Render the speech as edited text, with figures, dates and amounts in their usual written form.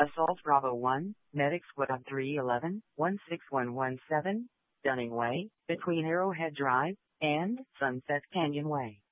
Assault Bravo 1, Medic Squad 311, 16117, Dunning Way, between Arrowhead Drive and Sunset Canyon Way.